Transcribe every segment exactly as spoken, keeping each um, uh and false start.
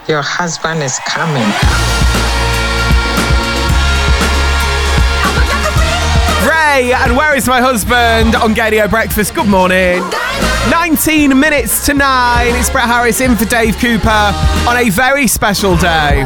Your husband is coming. Ray, and Where Is My Husband on Gadio Breakfast. Good morning. nineteen minutes to nine. It's Brett Harris in for Dave Cooper on a very special day.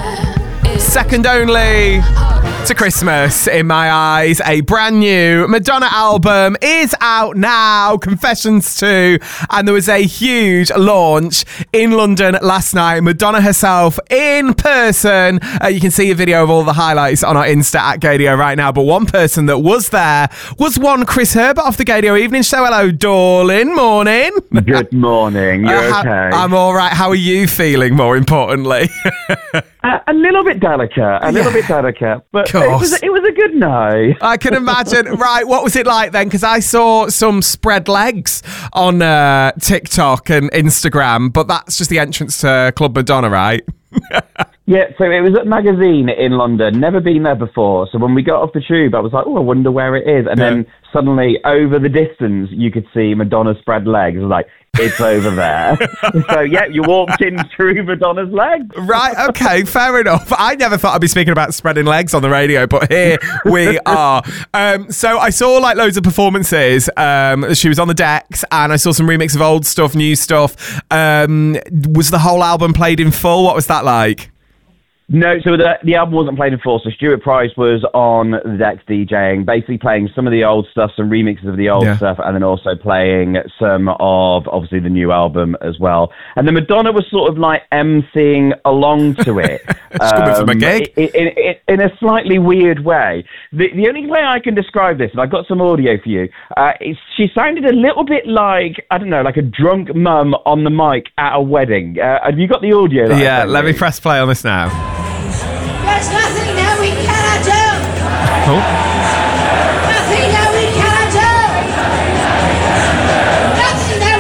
Second only to Christmas in my eyes. A brand new Madonna album is out now, Confessions two, and there was a huge launch in London last night. Madonna herself in person. Uh, you can see a video of all the highlights on our Insta at Gadio right now, but one person that was there was one Chris Herbert off the Gadio Evening Show. Hello, darling. Morning. Good morning. You're uh, okay? I'm all right. How are you feeling, more importantly? uh, a little bit delicate. A yeah. little bit delicate, but it was, it was a good night. I can imagine. Right, what was it like then? Because I saw some spread legs on uh, TikTok and Instagram, but that's just the entrance to Club Madonna, right? Yeah, so it was at Magazine in London. Never been there before. So when we got off the tube, I was like, oh, I wonder where it is. And yeah. then suddenly, over the distance, you could see Madonna spread legs. I was like, it's over there. So, yeah, you walked in through Madonna's legs. Right, okay, fair enough. I never thought I'd be speaking about spreading legs on the radio, but here we are. Um, so I saw, like, loads of performances. Um, she was on the decks, and I saw some remix of old stuff, new stuff. Um, was the whole album played in full? What was that like? No, so the, the album wasn't played in full. So Stuart Price was on the decks DJing, basically playing some of the old stuff, some remixes of the old yeah. stuff, and then also playing some of, obviously, the new album as well. And then Madonna was sort of like emceeing along to it. um, from a gig. In, in, in, in a slightly weird way. The, the only way I can describe this, and I've got some audio for you, uh, is she sounded a little bit like, I don't know, like a drunk mum on the mic at a wedding. Uh, have you got the audio? That yeah, let me press play on this now. There's nothing that we cannot do. Oh. Nothing that we cannot do. Nothing that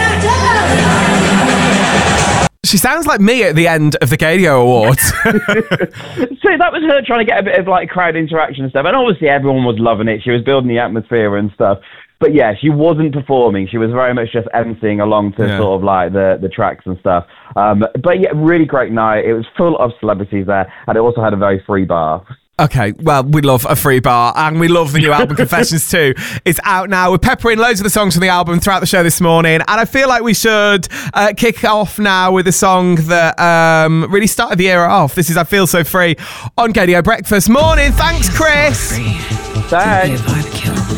we cannot do. She sounds like me at the end of the Gadio Awards. So that was her trying to get a bit of like crowd interaction and stuff. And obviously everyone was loving it. She was building the atmosphere and stuff. But yeah, she wasn't performing. She was very much just emceeing along to yeah. sort of like the, the tracks and stuff. Um, but yeah, really great night. It was full of celebrities there, and it also had a very free bar. Okay, well, we love a free bar, and we love the new album, Confessions two. It's out now. We're peppering loads of the songs from the album throughout the show this morning, and I feel like we should uh, kick off now with a song that um, really started the era off. This is I Feel So Free on Gadio Breakfast. Morning, thanks, Chris. Thanks.